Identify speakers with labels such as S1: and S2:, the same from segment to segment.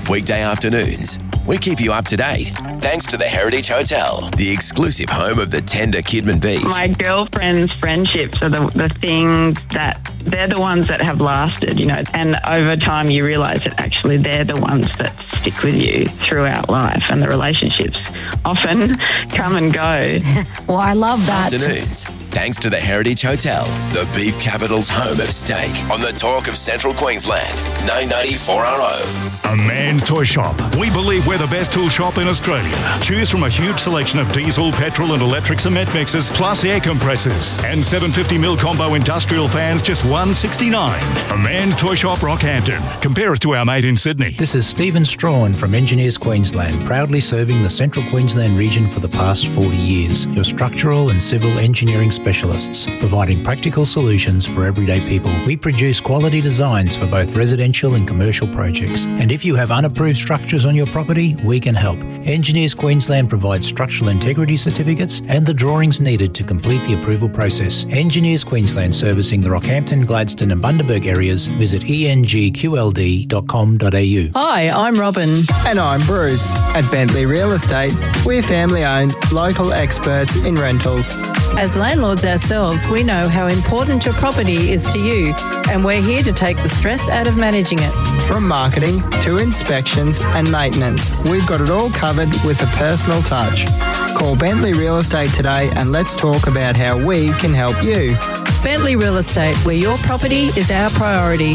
S1: Weekday afternoons, we keep you up to date thanks to the Heritage Hotel, the exclusive home of the tender Kidman beef.
S2: My girlfriend's friendships are the things that they're the ones that have lasted, and over time you realise that actually they're the ones that stick with you throughout life, and the relationships often come and go.
S3: Well, I love that.
S1: Afternoons, thanks to the Heritage Hotel, the beef capital's home of steak, on the talk of Central Queensland, 990 4RO.
S4: A Man's Toy Shop. We believe we're the best tool shop in Australia. Choose from a huge selection of diesel, petrol and electric cement mixers, plus air compressors. And 750mm combo industrial fans, just $169. A Man's Toy Shop, Rockhampton. Compare us to our mate in Sydney.
S5: This is Stephen Strawn from Engineers Queensland, proudly serving the Central Queensland region for the past 40 years. Your structural and civil engineering specialists, providing practical solutions for everyday people. We produce quality designs for both residential and commercial projects. And if you have unapproved structures on your property, we can help. Engineers Queensland provides structural integrity certificates and the drawings needed to complete the approval process. Engineers Queensland, servicing the Rockhampton, Gladstone and Bundaberg areas. Visit engqld.com.au.
S6: Hi, I'm Robin.
S7: And I'm Bruce. At Bentley Real Estate, we're family-owned, local experts in rentals.
S6: As landlords ourselves, we know how important your property is to you, and we're here to take the stress out of managing it.
S7: From marketing to inspections and maintenance, we've got it all covered with a personal touch. Call Bentley Real Estate today and let's talk about how we can help you.
S6: Bentley Real Estate, where your property is our priority.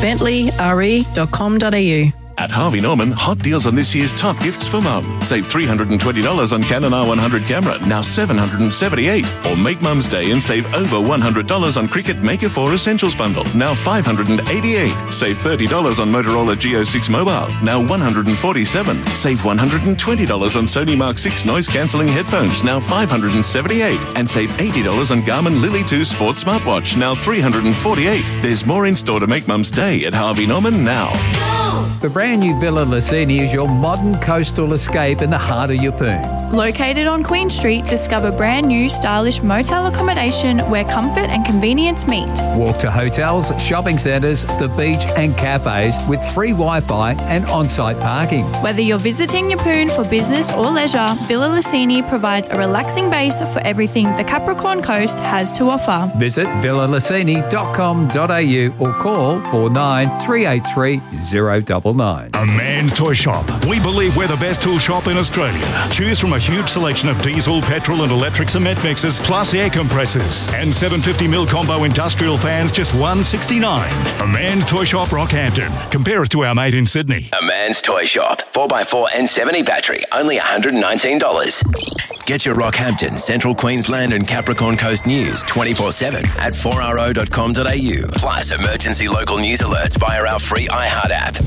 S6: bentleyre.com.au.
S8: At Harvey Norman, hot deals on this year's top gifts for mum. Save $320 on Canon R100 camera, now $778. Or make Mum's Day and save over $100 on Cricut Maker 4 Essentials Bundle, now $588. Save $30 on Motorola Geo6 Mobile, now $147. Save $120 on Sony Mark 6 noise-cancelling headphones, now $578. And save $80 on Garmin Lily 2 Sports Smartwatch, now $348. There's more in store to make Mum's Day at Harvey Norman now.
S9: The brand new Villa Lucini is your modern coastal escape in the heart of Yeppoon.
S10: Located on Queen Street, discover brand new stylish motel accommodation where comfort and convenience meet.
S9: Walk to hotels, shopping centres, the beach and cafes with free Wi-Fi and on-site parking.
S10: Whether you're visiting Yeppoon for business or leisure, Villa Lucini provides a relaxing base for everything the Capricorn Coast has to offer.
S9: Visit villalucini.com.au or call 49 383 099.
S4: A Man's Toy Shop. We believe we're the best tool shop in Australia. Choose from a huge selection of diesel, petrol and electric cement mixers, plus air compressors. And 750mm combo industrial fans, just $169. A Man's Toy Shop, Rockhampton. Compare us to our mate in Sydney.
S1: A Man's Toy Shop. 4x4 and 70 battery, only $119. Get your Rockhampton, Central Queensland and Capricorn Coast news 24/7 at 4RO.com.au. Plus emergency local news alerts via our free iHeart app.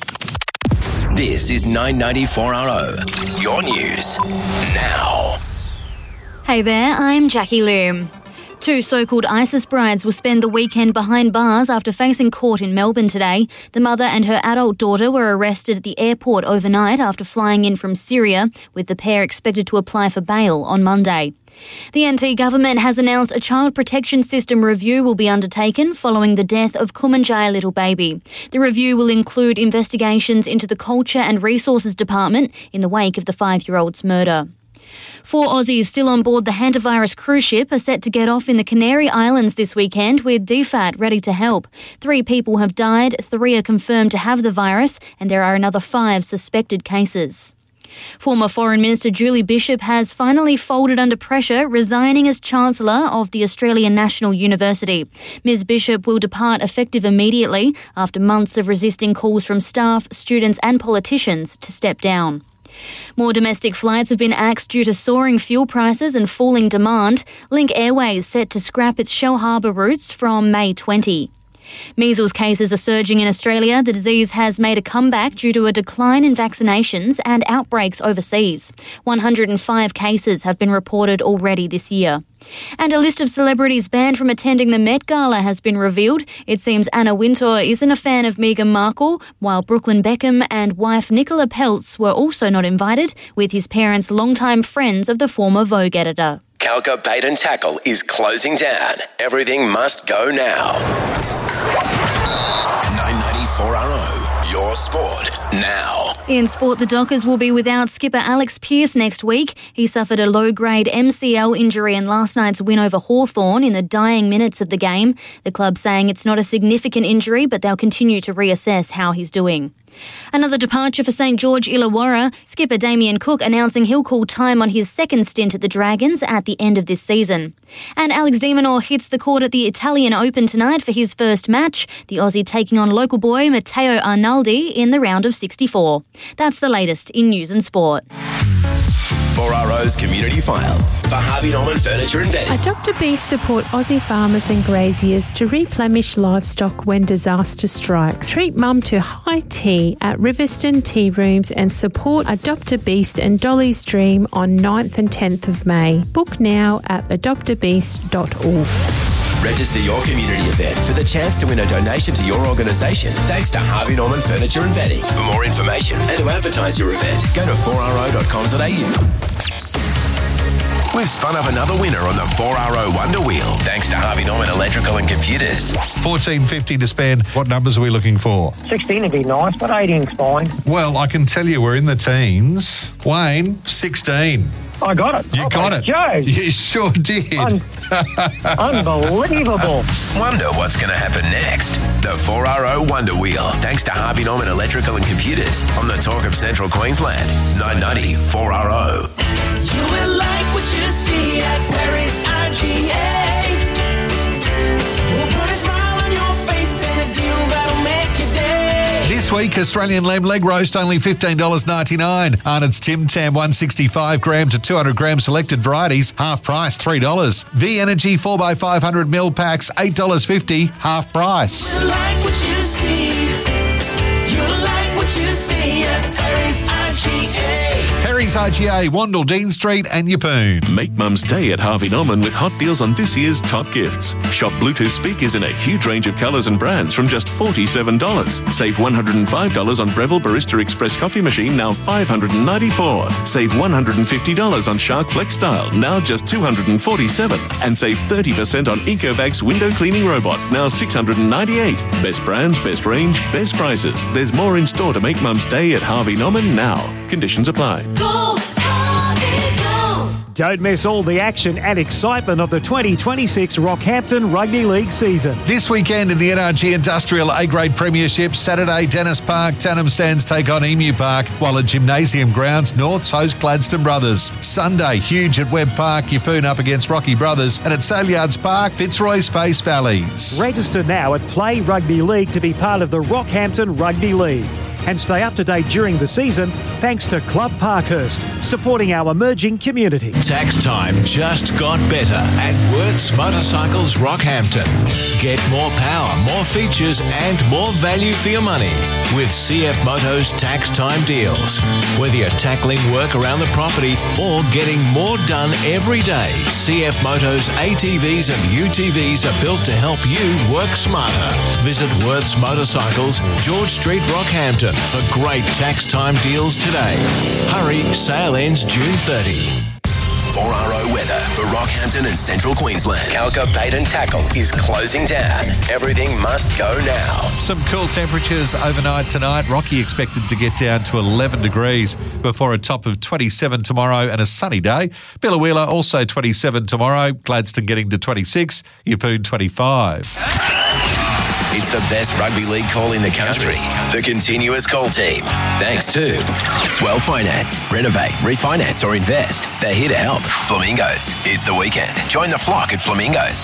S1: This is 994RO, your news now.
S11: Hey there, I'm Jackie Loom. 2 so-called ISIS brides will spend the weekend behind bars after facing court in Melbourne today. The mother and her adult daughter were arrested at the airport overnight after flying in from Syria, with the pair expected to apply for bail on Monday. The NT government has announced a child protection system review will be undertaken following the death of Kumanjaya Little Baby. The review will include investigations into the Culture and Resources Department in the wake of the 5-year-old's murder. 4 Aussies still on board the hantavirus cruise ship are set to get off in the Canary Islands this weekend with DFAT ready to help. 3 people have died, 3 are confirmed to have the virus, and there are another 5 suspected cases. Former Foreign Minister Julie Bishop has finally folded under pressure, resigning as Chancellor of the Australian National University. Ms Bishop will depart effective immediately after months of resisting calls from staff, students and politicians to step down. More domestic flights have been axed due to soaring fuel prices and falling demand. Link Airways set to scrap its Shellharbour routes from May 20. Measles cases are surging in Australia. The disease has made a comeback due to a decline in vaccinations and outbreaks overseas. 105 cases have been reported already this year. And a list of celebrities banned from attending the Met Gala has been revealed. It seems Anna Wintour isn't a fan of Meghan Markle, while Brooklyn Beckham and wife Nicola Peltz were also not invited, with his parents longtime friends of the former Vogue editor.
S1: Calca Bait and Tackle is closing down. Everything must go now. 994RO, your sport now.
S11: In sport, the Dockers will be without skipper Alex Pearce next week. He suffered a low-grade MCL injury in last night's win over Hawthorn in the dying minutes of the game. The club saying it's not a significant injury, but they'll continue to reassess how he's doing. Another departure for St George Illawarra. Skipper Damien Cook announcing he'll call time on his second stint at the Dragons at the end of this season. And Alex de Minaur hits the court at the Italian Open tonight for his first match. The Aussie taking on local boy Matteo Arnaldi in the round of 64. That's the latest in news and sport.
S1: 4RO's Community File for Harvey Norman Furniture and Bedding.
S3: Adopt a Beast support Aussie farmers and graziers to replenish livestock when disaster strikes. Treat mum to high tea at Riverston Tea Rooms and support Adopt a Beast and Dolly's Dream on 9th and 10th of May. Book now at adoptabeast.org.
S1: Register your community event for the chance to win a donation to your organisation thanks to Harvey Norman Furniture and Bedding. For more information and to advertise your event, go to 4ro.com.au. We've spun up another winner on the 4RO Wonder Wheel thanks to Harvey Norman Electrical and Computers.
S12: $14.50 to spend. What numbers are we looking for?
S13: 16 would be nice, but 18's fine.
S12: Well, I can tell you we're in the teens. Wayne, 16.
S13: I got it.
S12: You got it.
S13: Joe.
S12: You sure did.
S13: Unbelievable.
S1: Wonder what's going to happen next. The 4RO Wonder Wheel, thanks to Harvey Norman Electrical and Computers on the Talk of Central Queensland. 990 4RO.
S14: You will like what you see at Perry's IGA. We'll put a smile on your face and a deal that'll make your day.
S12: This week, Australian lamb leg roast, only $15.99. Arnott's Tim Tam, 165 gram to 200 gram selected varieties, half price, $3. V Energy 4x500ml packs, $8.50, half price.
S14: You like what you see. You like what you see at Perry's IGA.
S12: Perry's IGA, Wandle, Dean Street and Yeppoon.
S8: Make Mum's Day at Harvey Norman with hot deals on this year's top gifts. Shop Bluetooth speakers in a huge range of colours and brands from just $47. Save $105 on Breville Barista Express coffee machine, now $594. Save $150 on Shark Flex Style, now just $247. And save 30% on Ecovacs window cleaning robot, now $698. Best brands, best range, best prices. There's more in store to make Mum's Day at Harvey Norman now. Conditions apply.
S14: Go, Harvey, go!
S15: Don't miss all the action and excitement of the 2026 Rockhampton Rugby League season.
S12: This weekend in the NRG Industrial A-Grade Premiership, Saturday, Dennis Park, Tannum Sands take on Emu Park, while at Gymnasium Grounds, Norths host Gladstone Brothers. Sunday, Huge at Webb Park, Yeppoon up against Rocky Brothers, and at Saleyards Park, Fitzroy's face Valleys.
S15: Register now at Play Rugby League to be part of the Rockhampton Rugby League. And stay up to date during the season thanks to Club Parkhurst, supporting our emerging community.
S16: Tax time just got better at Worth's Motorcycles Rockhampton. Get more power, more features and more value for your money with CF Motos tax time deals. Whether you're tackling work around the property or getting more done every day, CF Motos ATVs and UTVs are built to help you work smarter. Visit Worth's Motorcycles, George Street, Rockhampton for great tax time deals today. Hurry, sale ends June 30.
S1: 4RO weather for Rockhampton and Central Queensland. Calca Bait and Tackle is closing down. Everything must go now.
S12: Some cool temperatures overnight tonight. Rocky expected to get down to 11 degrees before a top of 27 tomorrow and a sunny day. Billawheeler also 27 tomorrow. Gladstone getting to 26. Yeppoon 25.
S1: It's the best rugby league call in the country. The Continuous Call Team. Thanks to Swell Finance. Renovate, refinance or invest. They're here to help. Flamingos. It's the weekend. Join the flock at Flamingos.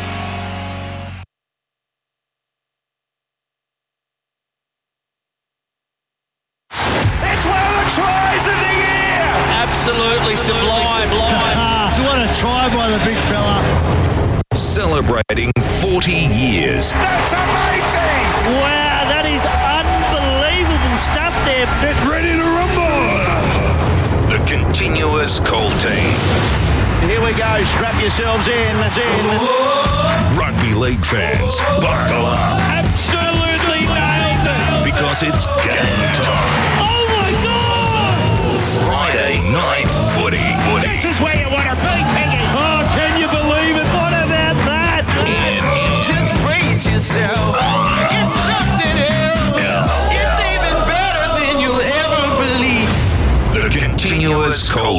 S14: It's one of the tries of the year!
S17: Absolutely sublime.
S18: Do you want a try by the big fella?
S1: Celebrating 40 years.
S14: That's amazing!
S17: Wow, that is unbelievable stuff there.
S14: Get ready to rumble!
S1: The Continuous Call Team.
S18: Here we go, strap yourselves in.
S1: Rugby league fans, buckle up.
S17: Absolutely nailed it.
S1: Because it's game time.
S17: Oh my God!
S1: Friday night footy.
S18: This is where you want to be, Peggy.
S17: Oh, can you believe it? What about that?
S14: Just brace yourself. It's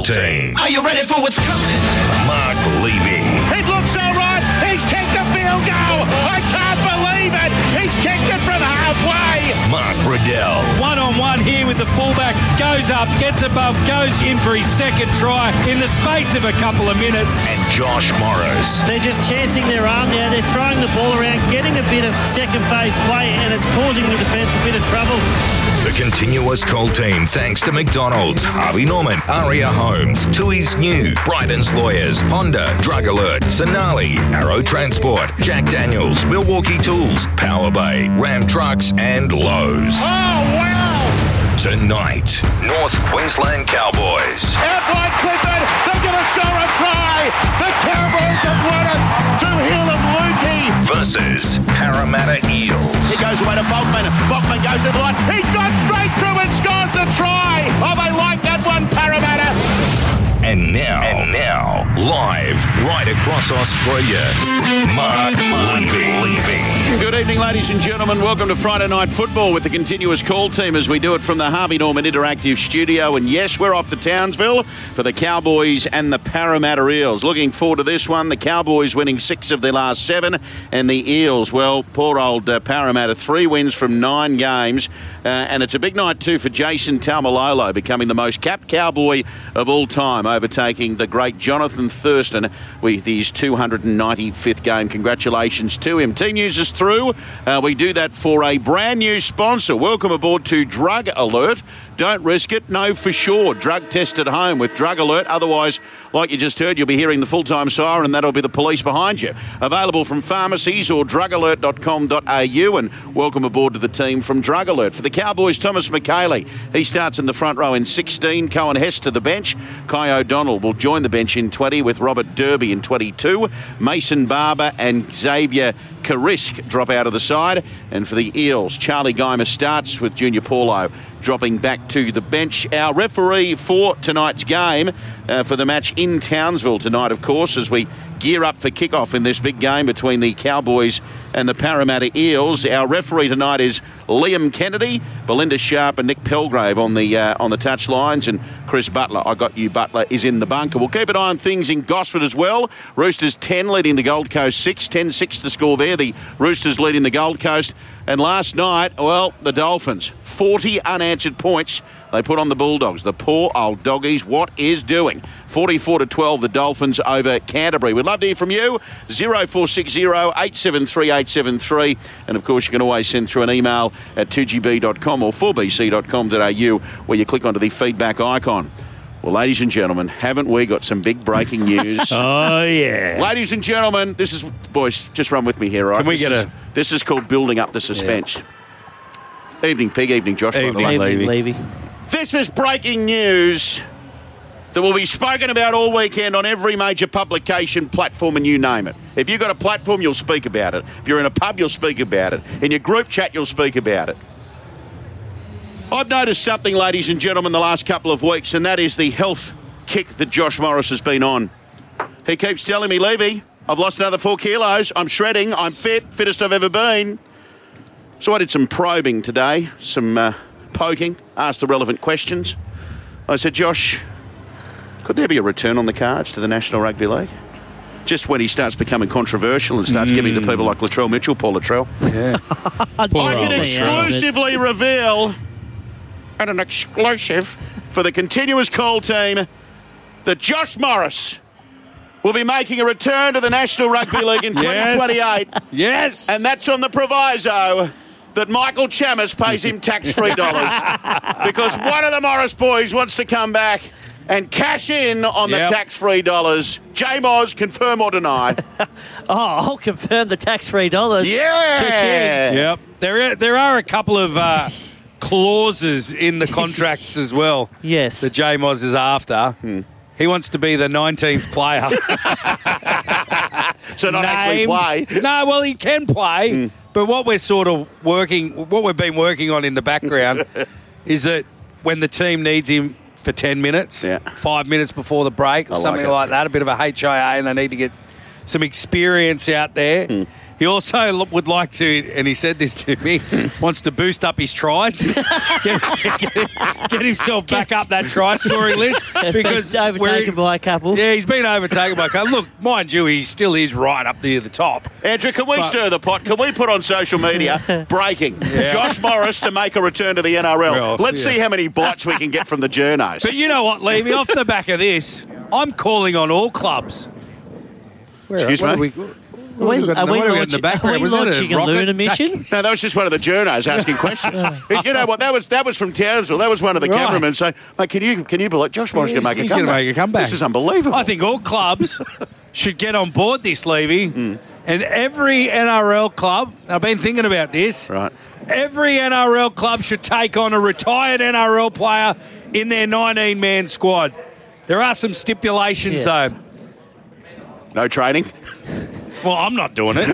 S16: team.
S14: Are you ready for what's coming?
S16: Mark Levy.
S18: It looks all right. He's kicked a field goal. I can't believe it. He's kicked it from halfway.
S16: Mark Riddell.
S19: One-on-one here with the fullback. Goes up, gets above, goes in for his second try in the space of a couple of minutes.
S16: And Josh Morris.
S17: They're just chancing their arm now. They're throwing the ball around, getting a bit of second phase play, and it's causing the defence a bit of trouble.
S16: The continuous call team thanks to McDonald's, Harvey Norman, Aria Homes, Tui's New, Bryden's Lawyers, Honda, Drug Alert, Sonali, Arrow Transport, Jack Daniels, Milwaukee Tools, Power Bay, Ram Trucks and Lowe's.
S18: Oh, wow.
S16: Tonight, North Queensland Cowboys.
S18: Outright Clifford. They're going to score a try. The Cowboys have won it to Hill and Lukey.
S16: Versus Parramatta Eels.
S18: He goes away to Bogman. Bogman goes to the line. He's gone straight through and scores the try. Oh, they like that one, Parramatta.
S16: And now, live right across Australia, Mark Levy.
S20: Good evening, ladies and gentlemen. Welcome to Friday Night Football with the continuous call team as we do it from the Harvey Norman Interactive Studio. And yes, we're off to Townsville for the Cowboys and the Parramatta Eels. Looking forward to this one. The Cowboys winning 6 of their last 7, and the Eels, well, poor old Parramatta, 3 wins from 9 games. And it's a big night too for Jason Taumalolo, becoming the most capped Cowboy of all time, overtaking the great Jonathan Thurston with his 295th game. Congratulations to him. Team News is through. We do that for a brand new sponsor. Welcome aboard to Drug Alert. Don't risk it. Know for sure. Drug test at home with Drug Alert. Otherwise, like you just heard, you'll be hearing the full-time siren and that'll be the police behind you. Available from pharmacies or drugalert.com.au, and welcome aboard to the team from Drug Alert. For the Cowboys, Thomas McHaley. He starts in the front row in 16. Cohen Hess to the bench. Kai O'Donnell will join the bench in 20 with Robert Derby in 22. Mason Barber and Xavier Karisk drop out of the side. And for the Eels, Charlie Geimer starts with Junior Paulo dropping back to the bench. Our referee for tonight's game, for the match in Townsville tonight, of course, as we gear up for kickoff in this big game between the Cowboys and the Parramatta Eels. Our referee tonight is Liam Kennedy, Belinda Sharp and Nick Pelgrave on the touch lines, and Chris Butler, I got you, Butler, is in the bunker. We'll keep an eye on things in Gosford as well. Roosters 10 leading the Gold Coast 6, 10-6 the score there. The Roosters leading the Gold Coast. And last night, well, the Dolphins, 40 unanswered points they put on the Bulldogs. The poor old doggies, what is doing? 44-12, the Dolphins over Canterbury. We'd love to hear from you. 0460 873 873. And, of course, you can always send through an email at 2gb.com or 4bc.com.au where you click onto the feedback icon. Well, ladies and gentlemen, haven't we got some big breaking news?
S17: Oh, yeah.
S20: Ladies and gentlemen, this is... Boys, just run with me here, right?
S19: Can we get
S20: This is called building up the suspense. Yeah. Evening, Peg. Evening, Josh.
S17: Evening, Levy.
S20: This is breaking news that will be spoken about all weekend on every major publication platform, and you name it. If you've got a platform, you'll speak about it. If you're in a pub, you'll speak about it. In your group chat, you'll speak about it. I've noticed something, ladies and gentlemen, the last couple of weeks, and that is the health kick that Josh Morris has been on. He keeps telling me, Levy, I've lost another 4 kilos. I'm shredding. I'm fit. Fittest I've ever been. So I did some probing today, some poking, asked the relevant questions. I said, Josh, could there be a return on the cards to the National Rugby League? Just when he starts becoming controversial and starts giving to people like Latrell Mitchell, Paul Latrell.
S19: Yeah.
S20: I can exclusively reveal, and an exclusive for the continuous call team, that Josh Morris will be making a return to the National Rugby League in 2028.
S19: Yes.
S20: And that's on the proviso that Michael Chammas pays him tax-free dollars. Because one of the Morris boys wants to come back and cash in on the tax-free dollars. J-Moz, confirm or deny?
S17: I'll confirm the tax-free dollars.
S20: Yeah.
S19: Yep. There are a couple of clauses in the contracts as well.
S17: Yes.
S19: That J-Moz is after. He wants to be the 19th player.
S20: So not actually play.
S19: No, well, he can play. But what we've been working on in the background is that when the team needs him for 10 minutes, 5 minutes before the break or something like that, a bit of a HIA, and they need to get some experience out there. He also would like to, and he said this to me, wants to boost up his tries, get himself back up that try scoring list because
S21: overtaken by a couple.
S19: Yeah, he's been overtaken by a couple. Look, mind you, he still is right up near the top.
S20: Andrew, can we stir the pot? Can we put on social media breaking?
S19: Yeah.
S20: Josh Morris to make a return to the NRL.
S19: Well,
S20: Let's see how many bites we can get from the journos.
S19: But you know what, Levy? Off the back of this, I'm calling on all clubs.
S20: Excuse me?
S21: Are we launching a lunar mission?
S20: No, that was just one of the journos asking questions. You know what? That was from Townsville. That was one of the cameramen saying, "Mate, can you believe Josh Morris going to make a comeback?
S19: He's going to make a comeback.
S20: This is unbelievable."
S19: I think all clubs should get on board this, Levy. And every NRL club, I've been thinking about this.
S20: Right.
S19: Every NRL club should take on a retired NRL player in their 19-man squad. There are some stipulations, though.
S20: No training?
S19: Well, I'm not doing it.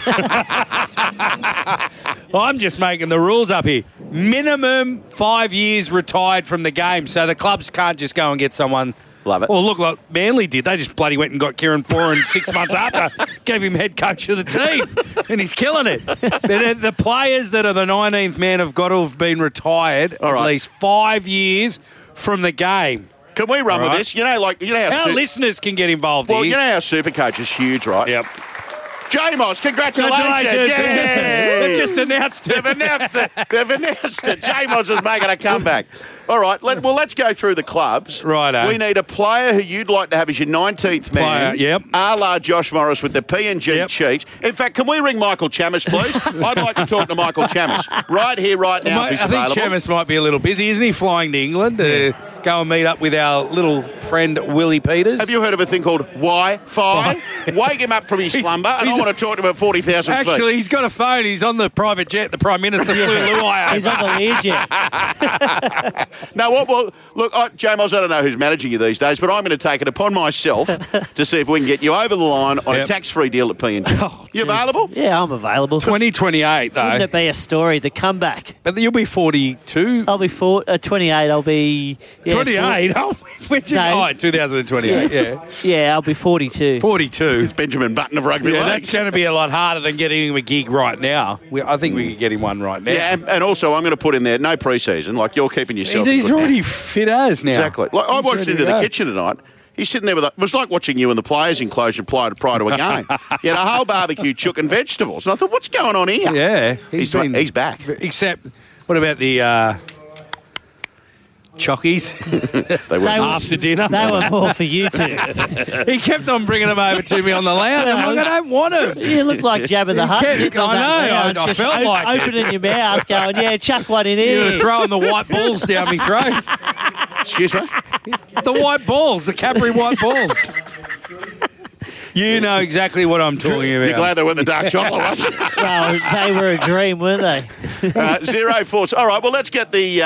S19: I'm just making the rules up here. Minimum 5 years retired from the game, so the clubs can't just go and get someone.
S20: Love it.
S19: Well, look like Manly did. They just bloody went and got Kieran Foran 6 months after, gave him head coach of the team, and he's killing it. But the players that are the 19th man have got to have been retired at least 5 years from the game.
S20: Can we run with this? You know how
S19: our listeners can get involved
S20: Well,
S19: here.
S20: you know how Supercoach is huge, right?
S19: Yep.
S20: J-Moss, congratulations.
S19: They've just announced it.
S20: They've announced it. J-Moss is making a comeback. All right, let's go through the clubs.
S19: Righto.
S20: We need a player who you'd like to have as your 19th man.
S19: Yep.
S20: A la Josh Morris with the PNG cheat. In fact, can we ring Michael Chammas, please? I'd like to talk to Michael Chammas right here, right now, if he's available.
S19: I think Chammas might be a little busy, isn't he, flying to England to go and meet up with our little friend Willie Peters?
S20: Have you heard of a thing called Wi-Fi? Wake him up from his slumber, and I want to talk to him at 40,000 feet.
S19: Actually, he's got a phone. He's on the private jet. The Prime Minister flew Luai over.
S21: He's on the Learjet.
S20: No, well, look, J-Moss, I don't know who's managing you these days, but I'm going to take it upon myself to see if we can get you over the line on a tax-free deal at PNG. You available?
S21: Yeah, I'm available.
S19: 2028, though.
S21: Wouldn't it be a story, the comeback?
S19: But you'll be 42.
S21: I'll be 28. I'll be...
S19: 28? Oh, 2028, yeah.
S21: Yeah, I'll be 42.
S19: 42.
S20: It's Benjamin Button of rugby league.
S19: That's going to be a lot harder than getting him a gig right now. I think we could get him one right now.
S20: Yeah, and also I'm going to put in there no pre-season, like you're keeping yourself.
S19: He's already fit as now.
S20: Exactly. Like I watched into the kitchen tonight. He's sitting there with it was like watching you in the players' enclosure prior to a game. You had a whole barbecue, chook and vegetables. And I thought, what's going on here?
S19: Yeah.
S20: He's back.
S19: Except, what about the chockies?
S20: They were
S19: after dinner.
S21: They were more for you two.
S19: He kept on bringing them over to me on the lounge. I'm like, I don't want them.
S21: You look like Jabba the Hutt.
S19: I know. I felt like
S21: opening your mouth, going, "Yeah, chuck one in here."
S19: You were throwing the white balls down my throat.
S20: Excuse me?
S19: The white balls, the Capri white balls. You know exactly what I'm talking about.
S20: You're glad they weren't the dark chocolate ones.
S21: Well, they were a dream, weren't they?
S20: 0-4. All right, well, let's get the.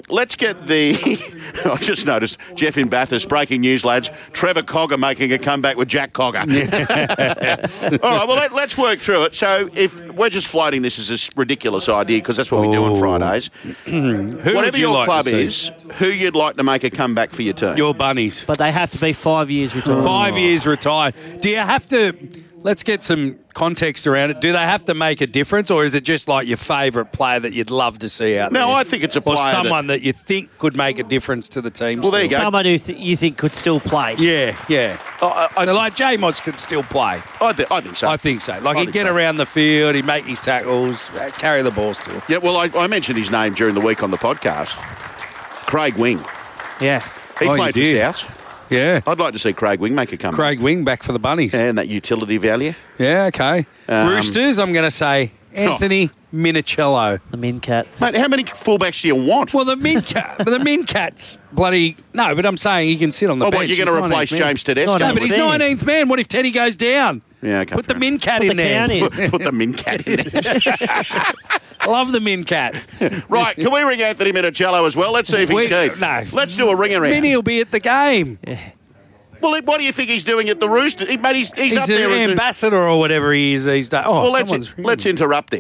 S20: I just noticed Jeff in Bathurst, breaking news, lads. Trevor Cogger making a comeback with Jack Cogger.
S19: Yes.
S20: All right, well, let's work through it. So if we're just floating this as a ridiculous idea, because that's what we do on Fridays. Whatever your club is, who you'd like to make a comeback for your team?
S19: Your Bunnies.
S21: But they have to be 5 years retired.
S19: 5 years retired. Do you have to... Let's get some context around it. Do they have to make a difference, or is it just like your favourite player that you'd love to see out there?
S20: No, I think it's a player.
S19: Or someone that you think could make a difference to the team.
S20: Well, there you go.
S21: Someone who you think could still play.
S19: Yeah. So like J-Mods could still play.
S20: I think so.
S19: I think so. Like he'd get around the field, he'd make his tackles, carry the ball still.
S20: Yeah, well, I mentioned his name during the week on the podcast. Craig Wing.
S21: Yeah.
S20: He played for South.
S19: Yeah.
S20: I'd like to see Craig Wing make a comeback.
S19: Craig Wing back for the Bunnies.
S20: Yeah, and that utility value.
S19: Yeah, okay. Roosters, I'm going to say Anthony Minicello.
S21: The Min Cat.
S20: Mate, how many fullbacks do you want?
S19: Well, the Min Cat's bloody... No, but I'm saying he can sit on the bench.
S20: What, you're going to replace James Tedesco?
S19: No, but he's 19th man. What if Teddy goes down?
S20: Yeah, okay.
S19: Put the Min Cat in there.
S20: Put the Min Cat in there.
S19: Love the Min Cat.
S20: Right, can we ring Anthony Minicello as well? Let's see if he's keen.
S19: No.
S20: Let's do a ring around.
S19: Minnie will be at the game.
S21: Yeah.
S20: Well, what do you think he's doing at the Rooster? He's up there
S19: an
S20: as
S19: ambassador or whatever he is these days. Oh,
S20: well, let's interrupt him.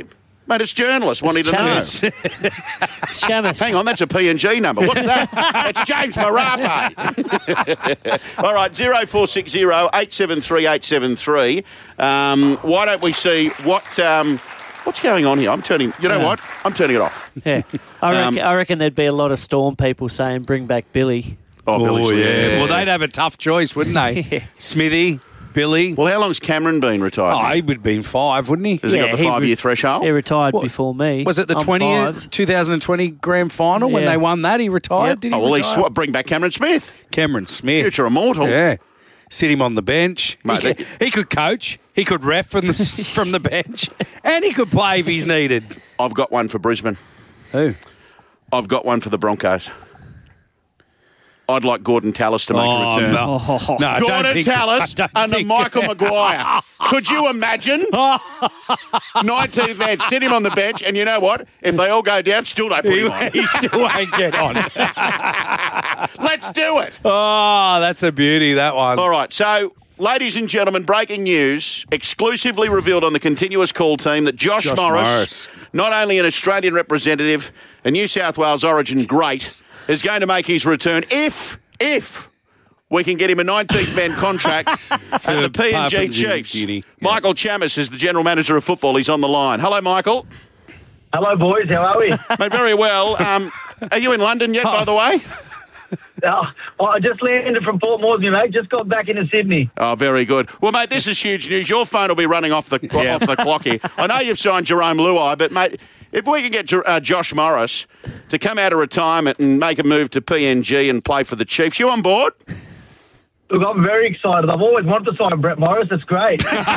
S20: Mate, it's journalists wanting to know.
S21: Shamus.
S20: Hang on, that's a PNG number. What's that? It's James Marape. All right, 0460 873 873. Why don't we see what's going on here? I'm turning it off.
S21: Yeah. I reckon there'd be a lot of Storm people saying, bring back Billy.
S20: Oh, Billy.
S19: Yeah. Well, they'd have a tough choice, wouldn't they?
S21: Yeah.
S19: Smithy, Billy.
S20: Well, how long's Cameron been retired?
S19: Oh, he would have been 5, wouldn't he?
S20: Has he got the 5-year threshold?
S21: He retired before me.
S19: Was it the 2020 grand final when they won that? He retired, did he?
S20: Well,
S19: retire?
S20: bring back Cameron Smith.
S19: Cameron Smith.
S20: Future immortal.
S19: Yeah. Sit him on the bench.
S20: Mate,
S19: he could coach. He could ref from the bench. And he could play if he's needed.
S20: I've got one for Brisbane.
S19: Who?
S20: I've got one for the Broncos. I'd like Gordon Tallis to make a return.
S19: No,
S20: Gordon Tallis under Michael Maguire. Could you imagine? 19th man, sit him on the bench, and you know what? If they all go down, still don't put him on.
S19: He still won't get on.
S20: Let's do it.
S19: Oh, that's a beauty, that one.
S20: All right, so... Ladies and gentlemen, breaking news, exclusively revealed on the continuous call team that Josh Morris, not only an Australian representative, a New South Wales origin great, is going to make his return if we can get him a 19th man contract at the PNG Chiefs.
S19: Yeah.
S20: Michael Chammas is the General Manager of Football. He's on the line. Hello, Michael.
S2: Hello, boys. How are we?
S20: Mate, very well. Are you in London yet, by the way?
S2: I just landed from Port Moresby, mate. Just got back into Sydney.
S20: Oh, very good. Well, mate, this is huge news. Your phone will be running off the clock here. I know you've signed Jerome Luai, but, mate, if we can get Josh Morris to come out of retirement and make a move to PNG and play for the Chiefs, you on board?
S2: Look, I'm very excited. I've always wanted to sign Brett Morris. It's great.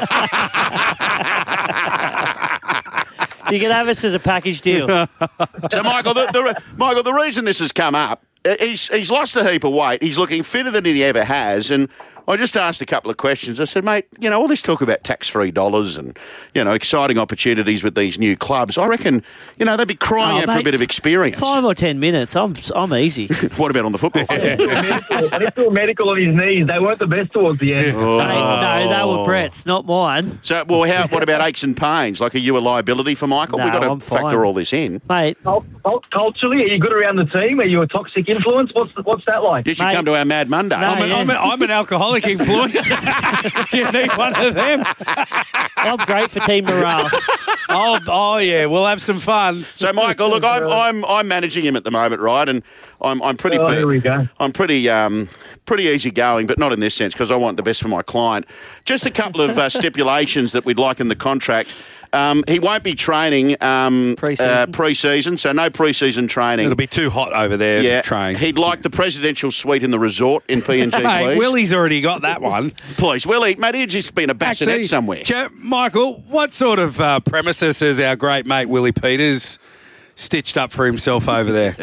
S21: You can have us as a package deal.
S20: So, Michael, the reason this has come up, he's lost a heap of weight. He's looking fitter than he ever has, and I just asked a couple of questions. I said, mate, all this talk about tax-free dollars and, exciting opportunities with these new clubs, I reckon, they'd be crying out for a bit of experience.
S21: 5 or 10 minutes, I'm easy.
S20: What about on the football field?
S2: And he's still medical on his knees. They weren't the best towards the end.
S20: Oh.
S21: No, they were Brett's, not mine.
S20: So, what about aches and pains? Like, are you a liability for Michael?
S21: No,
S20: We've got to
S21: I'm fine.
S20: factor all this in.
S21: Mate.
S2: Culturally, are you good around the team? Are you a toxic influence? What's that like?
S20: You should come to our Mad Monday.
S21: No,
S19: I'm an alcoholic influence. You need one of them.
S21: I'm great for team morale.
S19: Oh yeah, we'll have some fun.
S20: So, Michael, look, I'm managing him at the moment, right? And I'm pretty.
S2: Here we go.
S20: I'm pretty easygoing, but not in this sense because I want the best for my client. Just a couple of stipulations that we'd like in the contract. He won't be training pre-season, so no pre-season training.
S19: It'll be too hot over there to train.
S20: He'd like the presidential suite in the resort in PNG,
S19: Hey,
S20: please.
S19: Willie's already got that one.
S20: Please, Willie, mate, he's just been a bassinet somewhere.
S19: Michael, what sort of premises has our great mate Willie Peters stitched up for himself over there?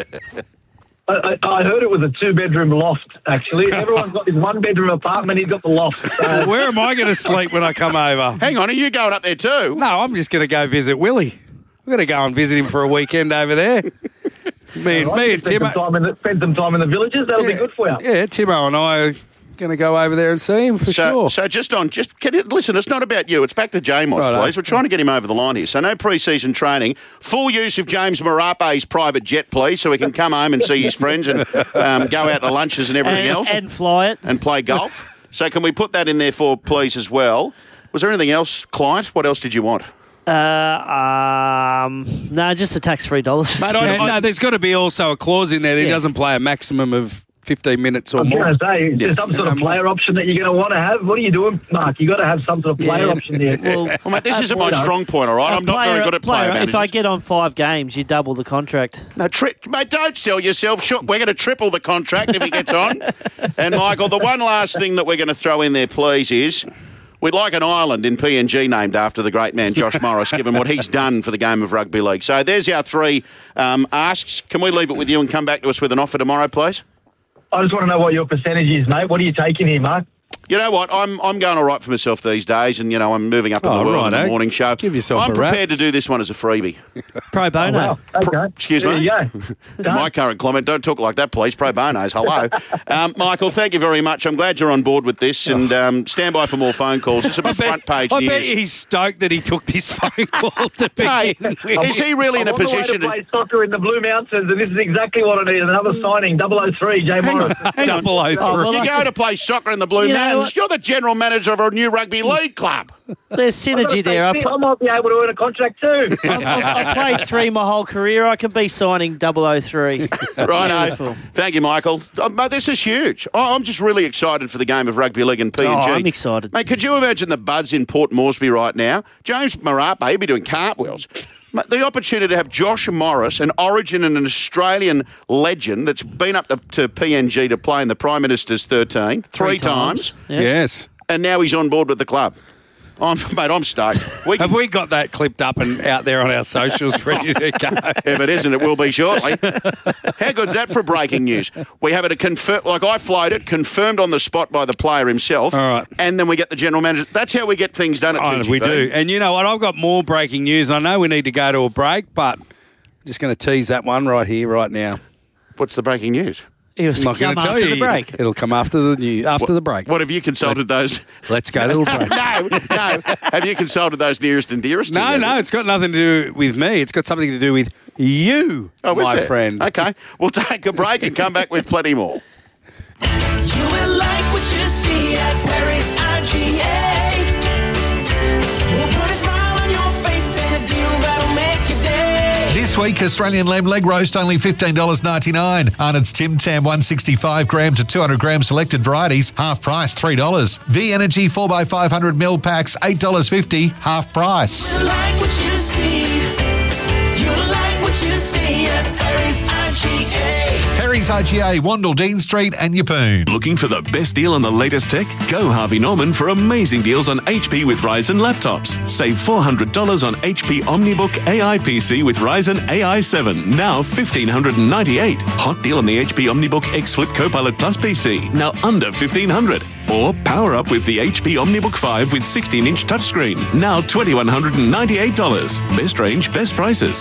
S2: I heard it was a 2-bedroom loft, actually. Everyone's got this 1-bedroom apartment. He's got the loft.
S19: Where am I going to sleep when I come over?
S20: Hang on, are you going up there too?
S19: No, I'm just going to go visit Willie. I'm going to go and visit him for a weekend over there. Me and Timo.
S2: Spend some time in the villages. That'll be good for you.
S19: Yeah, Timo and I are going to go over there and see him for sure.
S20: So listen, it's not about you. It's back to Jamos, please. We're trying to get him over the line here. So no pre-season training. Full use of James Marape's private jet, please, so he can come home and see his friends and go out to lunches and everything else.
S21: And fly it.
S20: And play golf. So can we put that in there for, please, as well? Was there anything else, client? What else did you want?
S21: No, just the tax-free dollars.
S19: Mate, no, there's got to be also a clause in there that he doesn't play a maximum of 15 minutes or more.
S2: I was going to say, is there some sort of player option that you're going to want to have? What are you doing, Mark? You've got to have some sort of player option there.
S20: Well, mate, this isn't my strong point, all right? I'm not very good at player management.
S21: If I get on 5 games, you double the contract.
S20: No, mate, don't sell yourself short. We're going to triple the contract if he gets on. And, Michael, the one last thing that we're going to throw in there, please, is we'd like an island in PNG named after the great man Josh Morris, given what he's done for the game of rugby league. So there's our 3 asks. Can we leave it with you and come back to us with an offer tomorrow, please?
S2: I just want to know what your percentage is, mate. What are you taking here, Mark?
S20: You know what? I'm going all right for myself these days, and, I'm moving up in the world in the morning show.
S19: Give yourself
S20: I'm
S19: a rap.
S20: prepared to do this one as a freebie.
S21: Pro bono.
S2: Okay.
S20: Excuse
S2: There
S20: me?
S2: you go.
S20: My current comment, don't talk like that, please. Pro bonos, hello. Michael, thank you very much. I'm glad you're on board with this, and stand by for more phone calls. This will be front page
S19: I
S20: news.
S19: bet he's stoked that he took this phone call to begin with.
S20: Is he really in a
S2: I'm on the way
S20: position
S2: to play soccer in the Blue Mountains, and this is exactly what I need. Another signing, 003, Jay Morris.
S20: Hang on.
S19: 003.
S20: You go to play soccer in the Blue
S21: You know
S20: Mountains.
S21: what?
S20: You're the general manager of a new rugby league club.
S21: There's synergy there. I
S2: might be able to earn a contract too.
S21: I played 3 my whole career. I can be signing 003.
S20: Righto.
S21: Beautiful.
S20: Thank you, Michael. Mate, this is huge. I'm just really excited for the game of rugby league and PNG.
S21: I'm excited.
S20: Mate, could you imagine the buzz in Port Moresby right now? James Marape, he'd be doing cartwheels. Mate, the opportunity to have Josh Morris, an Origin and an Australian legend that's been up to PNG to play in the Prime Minister's 13 three times.
S21: Yeah.
S19: Yes.
S20: And now he's on board with the club. I'm stoked.
S19: Have we got that clipped up and out there on our socials ready to go?
S20: If it isn't, it will be shortly. How good's that for breaking news? We have it like I float it, confirmed on the spot by the player himself.
S19: All right.
S20: And then we get the general manager. That's how we get things done at 2GB.
S19: We do. And you know what? I've got more breaking news. I know we need to go to a break, but I'm just going to tease that one right here, right now.
S20: What's the breaking news?
S21: It was
S19: I'm not going to tell
S21: after
S19: you.
S21: the break.
S19: It'll come after the break.
S20: What have you consulted those?
S19: Let's go to a break.
S20: No. Have you consulted those nearest and dearest?
S19: No, it's got nothing to do with me. It's got something to do with you, my friend.
S20: Okay, we'll take a break and come back with plenty more.
S14: You will like what you see at Paris IGA. We'll put a smile on your face and a deal that'll make your day.
S12: This week, Australian lamb leg roast only $15.99. Arnott's Tim Tam 165 gram to 200 gram selected varieties, half price $3. V Energy 4x500ml packs $8.50, half price.
S14: You like what you see. You like what you see at Paris IGA.
S12: Perry's IGA, Wandle, Dean Street and Yeppoon.
S8: Looking for the best deal on the latest tech? Go Harvey Norman for amazing deals on HP with Ryzen laptops. Save $400 on HP OmniBook AI PC with Ryzen AI 7, now $1,598. Hot deal on the HP OmniBook X Flip Copilot Plus PC, now under $1,500. Or power up with the HP OmniBook 5 with 16-inch touchscreen, now $2,198. Best range, best prices.